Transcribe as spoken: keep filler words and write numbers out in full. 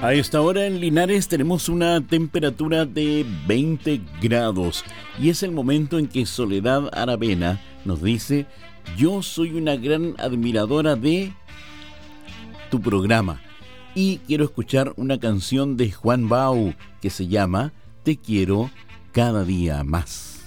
A esta hora en Linares tenemos una temperatura de veinte grados y es el momento en que Soledad Aravena nos dice: yo soy una gran admiradora de tu programa y quiero escuchar una canción de Juan Bau que se llama Te quiero cada día más.